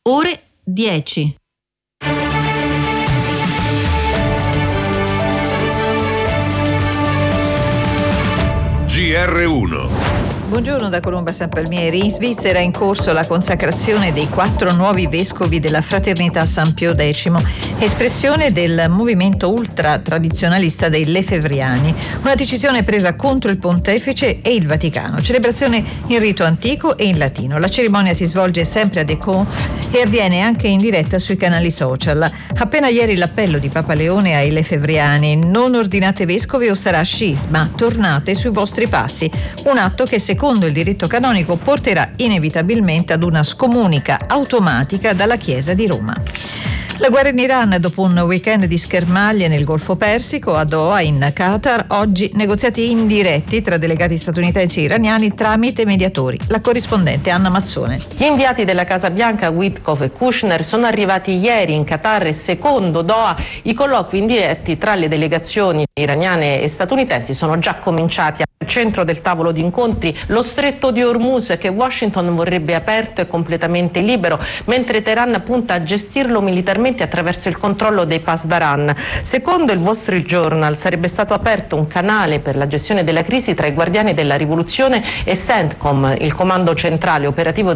ore 10. GR1. Buongiorno da Colomba San Palmieri. In Svizzera è in corso la consacrazione dei 4 nuovi vescovi della Fraternità San Pio X, espressione del movimento ultra-tradizionalista dei Lefevriani. Una decisione presa contro il Pontefice e il Vaticano. Celebrazione in rito antico e in latino. La cerimonia si svolge sempre a Decaux e avviene anche in diretta sui canali social. Appena ieri l'appello di Papa Leone ai Lefevriani: non ordinate vescovi o sarà scisma, tornate sui vostri passi. Un atto che secondo il diritto canonico porterà inevitabilmente ad una scomunica automatica dalla Chiesa di Roma. La guerra in Iran, dopo un weekend di schermaglie nel Golfo Persico, a Doha in Qatar, oggi negoziati indiretti tra delegati statunitensi e iraniani tramite mediatori. La corrispondente Anna Mazzone. Gli inviati della Casa Bianca Witkoff e Kushner sono arrivati ieri in Qatar e secondo Doha i colloqui indiretti tra le delegazioni iraniane e statunitensi sono già cominciati. Al centro del tavolo di incontri lo stretto di Hormuz, che Washington vorrebbe aperto e completamente libero, mentre Teheran punta a gestirlo militarmente attraverso il controllo dei pass d'Aran. Secondo il Wall Street Journal sarebbe stato aperto un canale per la gestione della crisi tra i guardiani della rivoluzione e CENTCOM, il comando centrale operativo